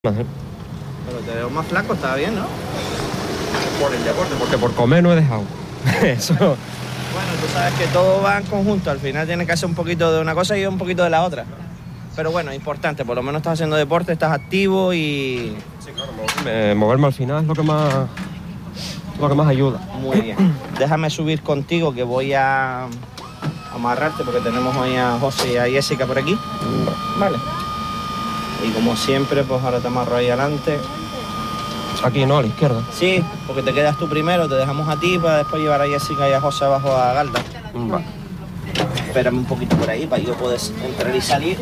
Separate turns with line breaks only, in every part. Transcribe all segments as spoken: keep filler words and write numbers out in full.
Ajá.
Pero te veo más flaco, está bien, ¿no?
Por el deporte, porque por comer no he dejado. Eso.
Bueno, tú sabes que todo va en conjunto, al final tienes que hacer un poquito de una cosa y un poquito de la otra. Pero bueno, importante, por lo menos estás haciendo deporte, estás activo y...
Sí, claro, moverme, moverme al final es lo que más, lo que más ayuda.
Muy bien. Déjame subir contigo que voy a amarrarte porque tenemos hoy a José y a Jessica por aquí. Vale. Y como siempre, pues ahora te amarro ahí adelante.
Aquí no, a la izquierda.
Sí, porque te quedas tú primero, te dejamos a ti para después llevar a Jessica y a José abajo a Galda.
Vale.
Espérame un poquito por ahí para yo poder entrar y salir.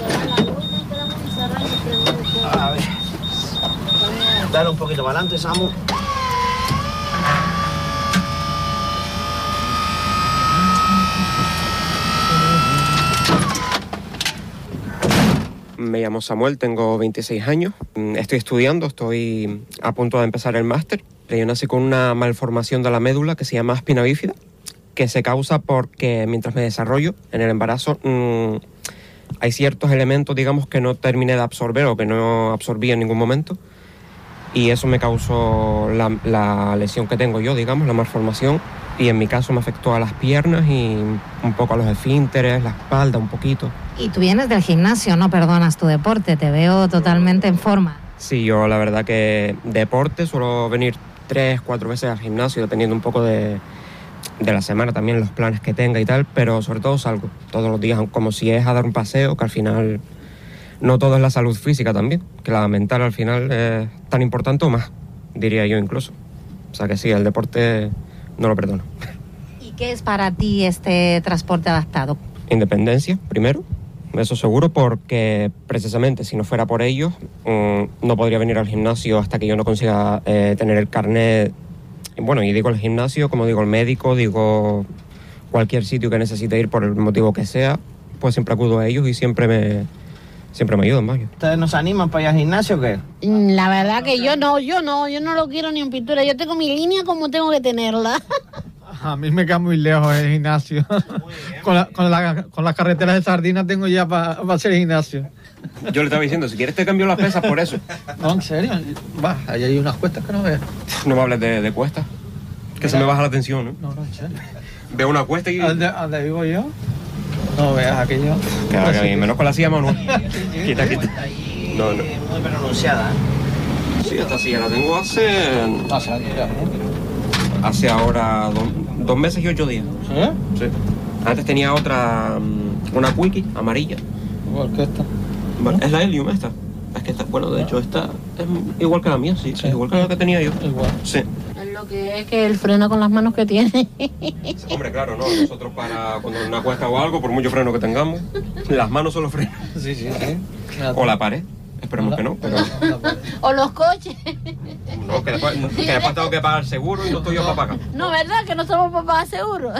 A ver. Dale un poquito para adelante, Samu.
Me llamo Samuel, tengo veintiséis años, estoy estudiando, estoy a punto de empezar el máster. Yo nací con una malformación de la médula que se llama espina bífida, que se causa porque mientras me desarrollo en el embarazo mmm, hay ciertos elementos, digamos, que no terminé de absorber o que no absorbí en ningún momento. Y eso me causó la, la lesión que tengo yo, digamos, la malformación. Y en mi caso me afectó a las piernas y un poco a los esfínteres, la espalda un poquito.
Y tú vienes del gimnasio, no perdonas tu deporte, te veo totalmente en forma.
Sí, yo la verdad que deporte suelo venir tres, cuatro veces al gimnasio, dependiendo un poco de, de la semana también, los planes que tenga y tal, pero sobre todo salgo todos los días, como si es a dar un paseo, que al final no todo es la salud física también, que la mental al final es tan importante o más, diría yo incluso. O sea que sí, el deporte no lo perdono.
¿Y qué es para ti este transporte adaptado?
Independencia, primero. Eso seguro, porque precisamente si no fuera por ellos mmm, no podría venir al gimnasio hasta que yo no consiga eh, tener el carnet. Bueno, y digo el gimnasio, como digo el médico, digo cualquier sitio que necesite ir por el motivo que sea, pues siempre acudo a ellos y siempre me, siempre me ayudan, vaya.
¿Ustedes nos animan para ir al gimnasio o qué?
La verdad que yo no, yo no, yo no lo quiero ni en pintura. Yo tengo mi línea como tengo que tenerla.
A mí me queda muy lejos el gimnasio. Con, la, con, la, con las carreteras de Sardina tengo ya para pa hacer gimnasio.
Yo le estaba diciendo, si quieres te cambio las pesas por eso.
No, en serio. Va, ahí hay unas cuestas que no veas.
No me hables de, de cuestas, que Mira, se me baja la tensión, ¿no?
No, no, en serio.
Veo una cuesta y...
¿Dónde, dónde vivo yo? No veas aquello.
Claro, que a mí, menos con la silla, Manu. Quita, quita.
No, no. Muy pronunciada.
Sí, esta silla la tengo hace...
Hace años ya, ¿no?
Hace ahora do, dos meses y ocho días.
¿Sí?
Sí. Antes tenía otra, una Quickie amarilla.
Igual que esta.
Bueno, es la Helium esta. Es que esta, bueno, de hecho esta es igual que la mía, sí. sí. Es igual que la que tenía yo.
Igual.
Sí.
Es lo que es que él frena con las manos que tiene.
Hombre, claro, no. Nosotros para cuando una cuesta o algo, por mucho freno que tengamos, las manos solo frenan.
Sí, sí, sí.
O la pared. Esperemos que no, pero...
O los coches.
No, que después, que después tengo que pagar seguro y no estoy yo para pagar.
No, ¿verdad? Que no somos para pagar seguro.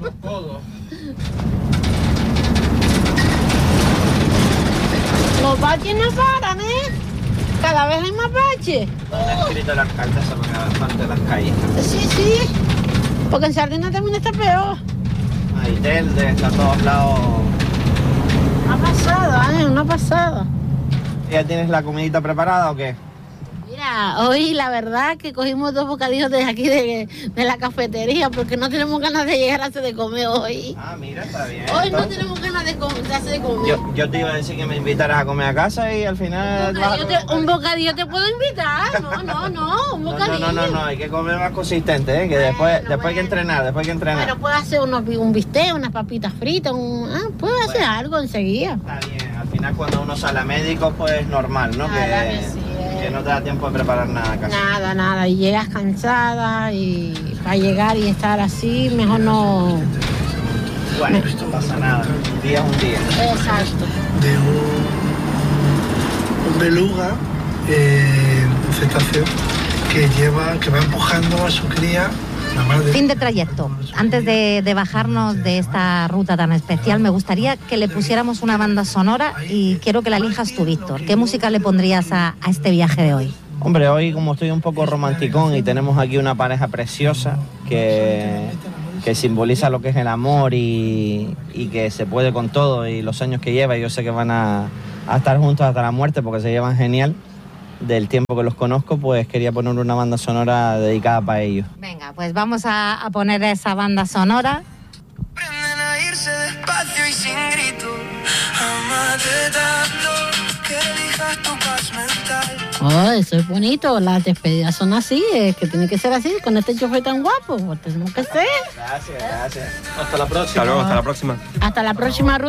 Los baches no paran, ¿eh? Cada vez hay más baches.
¿Dónde ha escrito la alcaldesa de las calles?
Sí, sí. Porque en Sardina también está peor.
Hay telde, está a todos lados.
Una pasada, ¿eh? Una pasada.
¿Ya tienes la comidita preparada o qué?
Mira, hoy la verdad que cogimos dos bocadillos de aquí de, de la cafetería porque no tenemos ganas de llegar a hacer de comer hoy.
Ah, mira, está bien.
Hoy
entonces.
no tenemos ganas de, comer, de hacer de comer.
Yo, yo te iba a decir que me invitaras a comer a casa y al final...
Un bocadillo, te, un bocadillo te puedo invitar, no, no, no, un bocadillo.
No, no, no, no, hay que comer más consistente, ¿eh? Que después,
bueno,
después
bueno.
hay que entrenar, después hay que entrenar.
Bueno, puedes hacer unos, un bistec, unas papitas fritas, un, ah, puedes bueno. hacer algo enseguida.
Está bien, al final cuando uno sale a médico pues es normal, ¿no?
Nada,
que,
que, sí, eh.
que no te da tiempo de preparar nada casi.
Nada, nada, y llegas cansada y para llegar y estar así, mejor no...
Bueno, esto no pasa nada, un día es un día.
Exacto.
De un, un beluga, eh, un cetáceo, que lleva, que va empujando a su cría.
De... Fin de trayecto. Antes de, de bajarnos de esta ruta tan especial, me gustaría que le pusiéramos una banda sonora y quiero que la elijas tú, Víctor. ¿Qué música le pondrías a, a este viaje de hoy?
Hombre, hoy como estoy un poco romanticón y tenemos aquí una pareja preciosa que, que simboliza lo que es el amor y, y que se puede con todo y los años que lleva, yo sé que van a, a estar juntos hasta la muerte porque se llevan genial. del tiempo que los conozco, pues quería poner una banda sonora dedicada para ellos.
Venga, pues vamos a, a poner esa banda sonora.
Aprenden a irse despacio y sin grito. Amate tanto que elijas tu paz mental.
Oh, eso es bonito. Las despedidas son así, es que tiene que ser así. Con este chofer tan guapo, pues tenemos que ser.
Gracias, gracias.
Hasta la próxima.
Hasta luego, hasta la próxima.
Hasta la próxima ruta.